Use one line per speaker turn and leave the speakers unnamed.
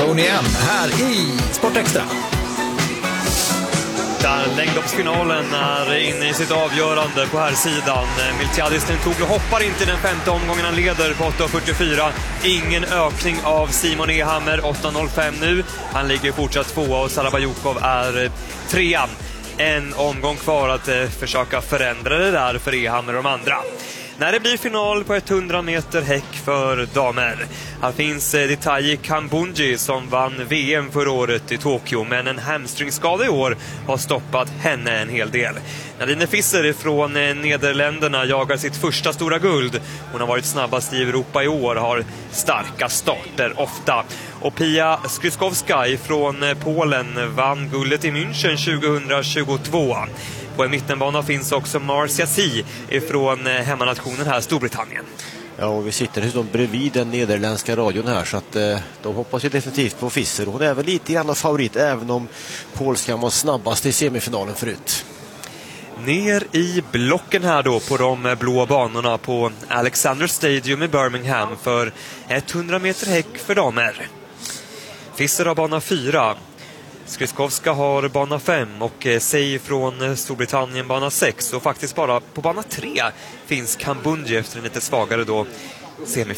Tony M här i Sportextra.
Där längdloppsfinalen är inne i sitt avgörande på här sidan. Miltiadis Tentoglou hoppar inte i den femte omgången, han leder på 8.44. Ingen ökning av Simon Ehammer, 8.05 nu. Han ligger fortsatt tvåa och Sarabayukov är trean. En omgång kvar att försöka förändra det där för Ehammer och de andra. När det blir final på 100 meter häck för damer. Här finns Detayi Kambundji som vann VM förra året i Tokyo, men en hamstringskada i år har stoppat henne en hel del. Nadine Visser från Nederländerna jagar sitt första stora guld. Hon har varit snabbast i Europa i år, har starka starter ofta. Och Pia Skryskowska från Polen vann guldet i München 2022. På en mittenbana finns också Marcia Si från hemmanationen här, Storbritannien.
Ja, och vi sitter dessutom bredvid den nederländska radion här, så att de hoppas ju definitivt på Visser. Hon är väl lite grann favorit, även om polskan var snabbast i semifinalen förut.
Ner i blocken här då på de blå banorna på Alexander Stadium i Birmingham för 100 meter häck för damer. Visser har bana 4. Skryskowska har bana 5 och Sey från Storbritannien bana 6. Och faktiskt bara på bana 3 finns Kambundji efter en lite svagare då semifinal.